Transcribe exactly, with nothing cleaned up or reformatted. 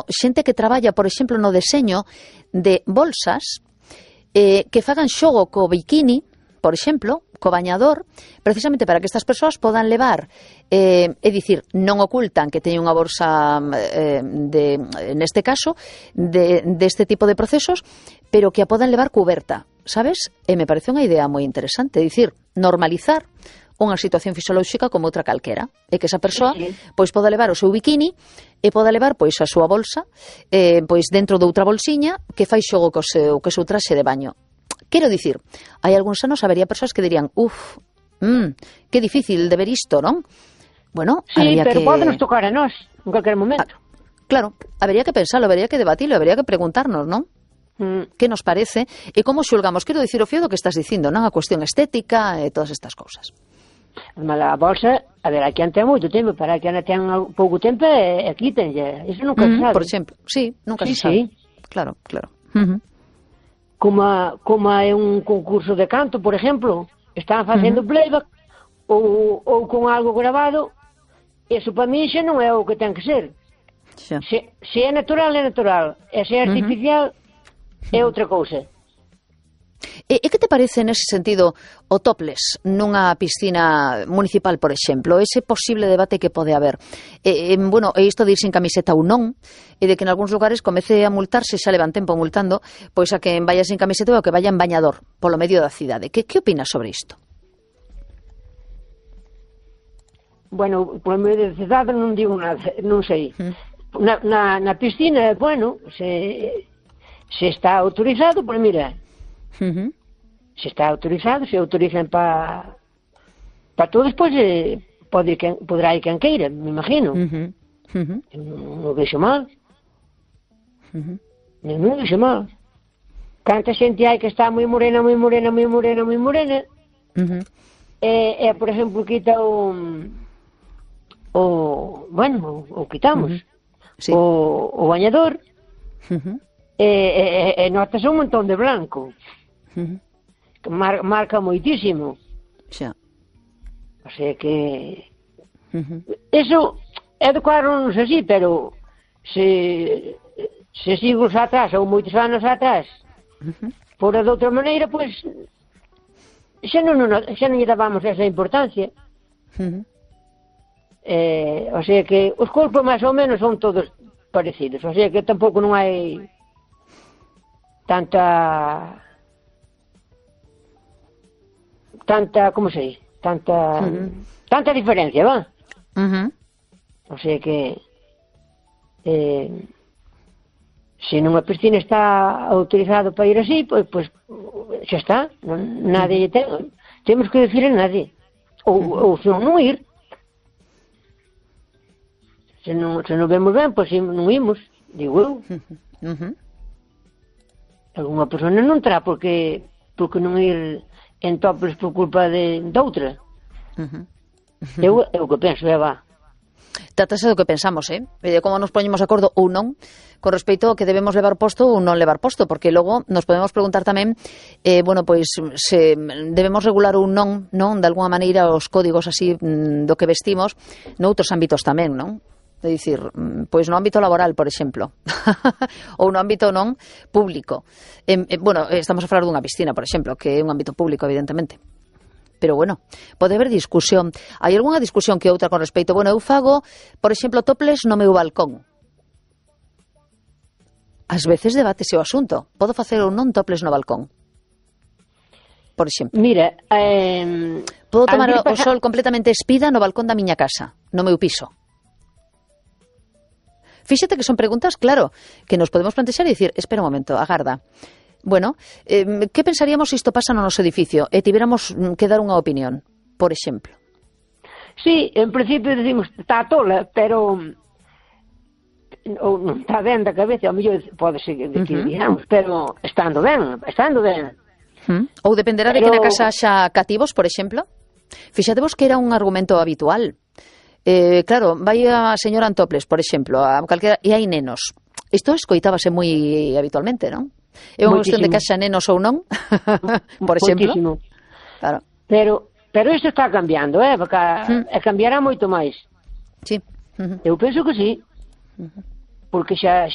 xente que traballa, por exemplo, no deseño de bolsas eh, que fagan xogo co bikini, por exemplo, co bañador, precisamente para que estas persoas podan levar, eh, é dicir, non ocultan que teñen unha bolsa, eh, de, neste caso, de, deste tipo de procesos, pero que a podan levar cuberta, sabes? E me parece unha idea moi interesante, é dicir, normalizar unha situación fisiolóxica como outra calquera, e que esa persoa sí, sí. pois poda levar o seu bikini e poda levar pois a súa bolsa eh, pois dentro de outra bolsiña que fai xogo co seu, co seu traxe de baño. Quero dicir, hai algúns anos habería persoas que dirían, uff, mmm, que difícil de ver isto, non? Bueno, sí, habría pero que... podenos tocar a nós en cualquier momento. Ah, claro, habería que pensarlo, habería que debatirlo, habería que preguntarnos, non? Mm. Que nos parece e como xulgamos, quero dicir o fío do que estás dicindo, non? A cuestión estética e todas estas cousas. Mas a bolsa, a ver, aquí ten moito tempo, para que anda ten pouco tempo e aquí ten, eso nunca se Mm, sabe. por exemplo, sí, nunca sí, se sabe. Sí. Claro, claro. Uh -huh. Como, como é un concurso de canto, por exemplo, están facendo uh -huh. playback ou, ou con algo grabado, eso para mí xa non é o que ten que ser. Xa. Se, se é natural, é natural, e se é artificial, uh -huh. é outra cousa. E, e que te parece nese sentido o topless nunha piscina municipal, por exemplo? Ese posible debate que pode haber. E, e, bueno, e isto de ir sin camiseta ou non, e de que en algúns lugares comece a multarse, xa levan tempo multando, pois a que vaya sin camiseta ou a que vaya en bañador polo medio da cidade. Que, que opinas sobre isto? Bueno, polo medio da cidade non digo nada, non sei. Mm. Na, na, na piscina, bueno, se, se está autorizado, pois mira... Uh -huh. Se está autorizado, se autorizan para para todo, despois eh, pode, que, podrá ir quen queira, me imagino. Uh -huh. Uh -huh. Non o vexo mal. Uh -huh. Non, non o vexo mal. Canta xente hai que está moi morena, moi morena, moi morena, moi morena. Uh -huh. E, e, por exemplo, quita o o, bueno, o, o quitamos. Uh -huh. Sí. O, o bañador. Uh -huh. E, e, e notas un montón de blanco. Uh -huh. Que mar, marca moitísimo. Xa. O sea que... Uh -huh. Eso, educaron así, pero se, se siglos atrás, ou moitos anos atrás, uh -huh. fora de outra maneira, pois, xa non, non, xa non lle dábamos esa importancia. Uh -huh. eh, o sea que os corpos máis ou menos son todos parecidos, o sea que tampouco non hai tanta tanta, como se diz, tanta uh -huh. tanta diferencia, va? Uh -huh. O sea que eh, se nunha piscina está autorizado para ir así, pois, pois xa está, non, nadie ten, temos que decir a nadie, ou, uh -huh. ou se non ir, se non, se non vemos ben, pois non imos, digo eu. Uh -huh. Alguna persona non terá porque porque non ir en topless por culpa de, de outra. Uh -huh. Uh -huh. Eu, eu que penso, é va. Trátase do que pensamos, eh? E de como nos poñemos de acordo ou non con respecto ao que debemos levar posto ou non levar posto, porque logo nos podemos preguntar tamén, eh, bueno, pois se debemos regular ou non, non, de alguna maneira os códigos así do que vestimos noutros ámbitos tamén, non? É dicir, pois no ámbito laboral, por exemplo, ou no ámbito non público. Eh, eh, bueno, estamos a falar dunha piscina, por exemplo, que é un ámbito público, evidentemente. Pero bueno, pode haber discusión. Hai algunha discusión que outra con respecto? Bueno, eu fago, por exemplo, topless no meu balcón. Ás veces debatese o asunto. Podo facer ou non topless no balcón? Por exemplo. Mira, eh, podo tomar o, o sol completamente espida no balcón da miña casa, no meu piso. Fíxate que son preguntas, claro, que nos podemos plantexar e dicir, espera un momento, agarda. Bueno, eh, que pensaríamos se isto pasa no noso edificio e tivéramos que dar unha opinión, por exemplo? Sí, en principio decimos, está tola, pero ou non está ben da cabeza, ao mellor pode ser que uh -huh. digamos, pero estando ben, estando ben. Uh -huh. Ou dependerá pero... de que na casa haxa cativos, por exemplo? Fíxatevos que era un argumento habitual. Eh, claro, vai a señora Antoples, por exemplo, a calquera, e hai nenos. Isto escoitábase moi habitualmente, non? É unha cuestión de que haxa nenos ou non, por exemplo. Moitísimo. Claro. Pero, pero isto está cambiando, eh? Porque mm. cambiará moito máis. Sí. Uh -huh. Eu penso que sí. Uh -huh. Porque xa